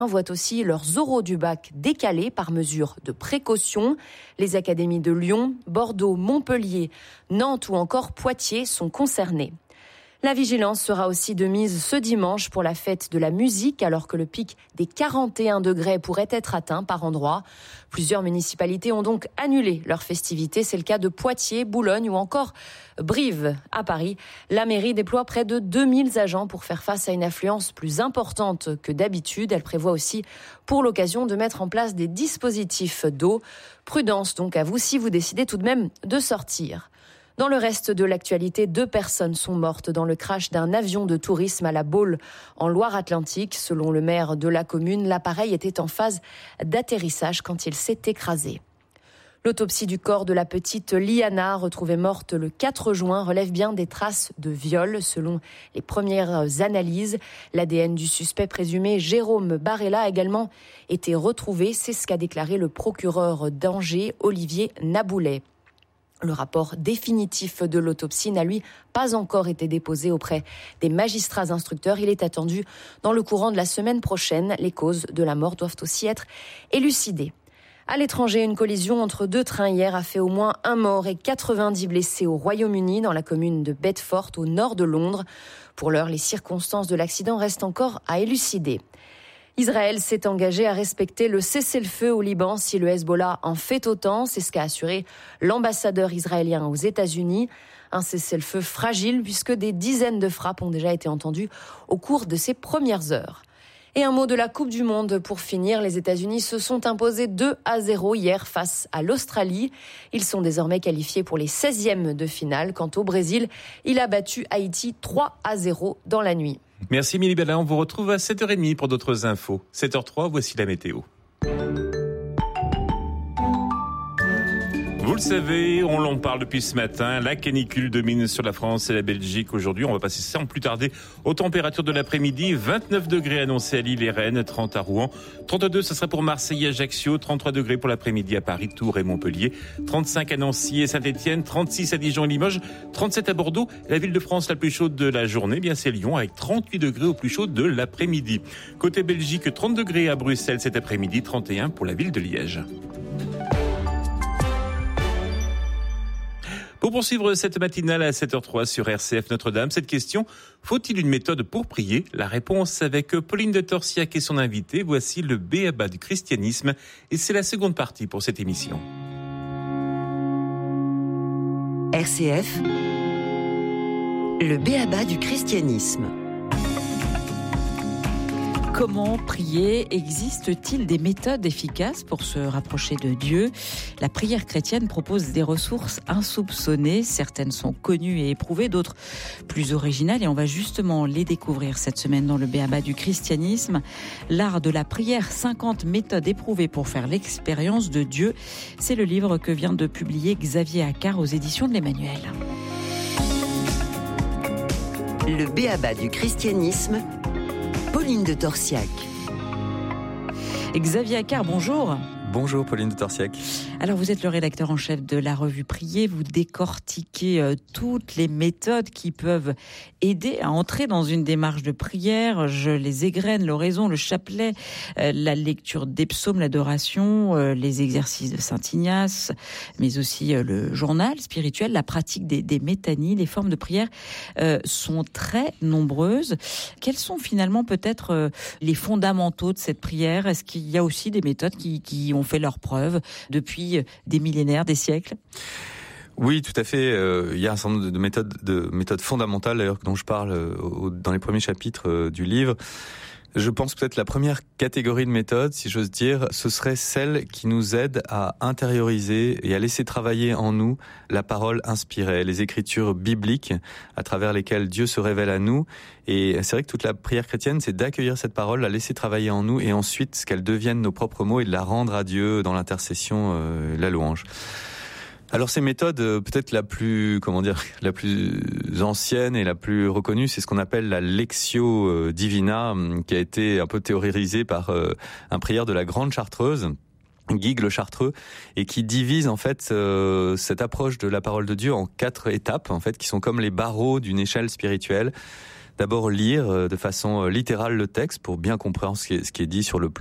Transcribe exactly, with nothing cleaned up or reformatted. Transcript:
voient aussi leurs oraux du bac décalés par mesure de précaution. Les académies de Lyon, Bordeaux, Montpellier, Nantes ou encore Poitiers sont concernées. La vigilance sera aussi de mise ce dimanche pour la fête de la musique, alors que le pic des quarante et un degrés pourrait être atteint par endroits. Plusieurs municipalités ont donc annulé leurs festivités. C'est le cas de Poitiers, Boulogne ou encore Brive. À Paris, la mairie déploie près de deux mille agents pour faire face à une affluence plus importante que d'habitude. Elle prévoit aussi, pour l'occasion, de mettre en place des dispositifs d'eau. Prudence donc à vous si vous décidez tout de même de sortir. Dans le reste de l'actualité, deux personnes sont mortes dans le crash d'un avion de tourisme à La Baule, en Loire-Atlantique. Selon le maire de la commune, l'appareil était en phase d'atterrissage quand il s'est écrasé. L'autopsie du corps de la petite Liana, retrouvée morte le quatre juin, relève bien des traces de viol. Selon les premières analyses, l'A D N du suspect présumé Jérôme Barella a également été retrouvé. C'est ce qu'a déclaré le procureur d'Angers, Olivier Naboulet. Le rapport définitif de l'autopsie n'a, lui, pas encore été déposé auprès des magistrats instructeurs. Il est attendu dans le courant de la semaine prochaine. Les causes de la mort doivent aussi être élucidées. À l'étranger, une collision entre deux trains hier a fait au moins un mort et quatre-vingt-dix blessés au Royaume-Uni, dans la commune de Bedford, au nord de Londres. Pour l'heure, les circonstances de l'accident restent encore à élucider. Israël s'est engagé à respecter le cessez-le-feu au Liban si le Hezbollah en fait autant. C'est ce qu'a assuré l'ambassadeur israélien aux États-Unis. Un cessez-le-feu fragile puisque des dizaines de frappes ont déjà été entendues au cours de ces premières heures. Et un mot de la Coupe du Monde pour finir. Les États-Unis se sont imposés deux à zéro hier face à l'Australie. Ils sont désormais qualifiés pour les seizièmes de finale. Quant au Brésil, il a battu Haïti trois à zéro dans la nuit. Merci Émilie Bellin, on vous retrouve à sept heures trente pour d'autres infos. sept heures zéro trois, voici la météo. Vous le savez, on l'en parle depuis ce matin, la canicule domine sur la France et la Belgique aujourd'hui. On va passer sans plus tarder aux températures de l'après-midi. vingt-neuf degrés annoncés à Lille et Rennes, trente à Rouen, trente-deux ce sera pour Marseille et Ajaccio, trente-trois degrés pour l'après-midi à Paris, Tours et Montpellier, trente-cinq à Nancy et Saint-Étienne, trente-six à Dijon et Limoges, trente-sept à Bordeaux. La ville de France la plus chaude de la journée, bien c'est Lyon avec trente-huit degrés au plus chaud de l'après-midi. Côté Belgique, trente degrés à Bruxelles cet après-midi, trente et un pour la ville de Liège. Pour poursuivre cette matinale à sept heures zéro trois sur R C F Notre-Dame, cette question, faut-il une méthode pour prier ? La réponse avec Pauline de Torsiac et son invité. Voici le B A B A du christianisme et c'est la seconde partie pour cette émission. R C F, le B A B A du christianisme. Comment prier ? Existe-t-il des méthodes efficaces pour se rapprocher de Dieu ? La prière chrétienne propose des ressources insoupçonnées. Certaines sont connues et éprouvées, d'autres plus originales. Et on va justement les découvrir cette semaine dans le B A B A du christianisme. L'art de la prière, cinquante méthodes éprouvées pour faire l'expérience de Dieu. C'est le livre que vient de publier Xavier Accart aux éditions de l'Emmanuel. Le B A B A du christianisme, Pauline de Torsiac. Xavier Accart, bonjour. Bonjour Pauline de Torsiac. Alors vous êtes le rédacteur en chef de la revue Prier, vous décortiquez euh, toutes les méthodes qui peuvent aider à entrer dans une démarche de prière. Je les égrène, l'oraison, le chapelet, euh, la lecture des psaumes, l'adoration, euh, les exercices de Saint Ignace, mais aussi euh, le journal spirituel, la pratique des, des métanies. Les formes de prière euh, sont très nombreuses. Quels sont finalement peut-être euh, les fondamentaux de cette prière ? Est-ce qu'il y a aussi des méthodes qui, qui ont fait leurs preuves depuis des millénaires, des siècles ? Oui, tout à fait. Euh, il y a un certain nombre de méthodes, de méthodes fondamentales d'ailleurs dont je parle euh, au, dans les premiers chapitres euh, du livre. Je pense peut-être la première catégorie de méthodes, si j'ose dire, ce serait celle qui nous aide à intérioriser et à laisser travailler en nous la parole inspirée, les écritures bibliques à travers lesquelles Dieu se révèle à nous. Et c'est vrai que toute la prière chrétienne, c'est d'accueillir cette parole, la laisser travailler en nous et ensuite qu'elle devienne nos propres mots et de la rendre à Dieu dans l'intercession, euh, la louange. Alors ces méthodes, peut-être la plus, comment dire, la plus ancienne et la plus reconnue, c'est ce qu'on appelle la Lectio Divina, qui a été un peu théorisée par un prieur de la Grande Chartreuse, Guigues le Chartreux, et qui divise en fait euh, cette approche de la parole de Dieu en quatre étapes, en fait, qui sont comme les barreaux d'une échelle spirituelle. d'abord lire de façon littérale le texte pour bien comprendre ce qui est, ce qui est dit sur le plan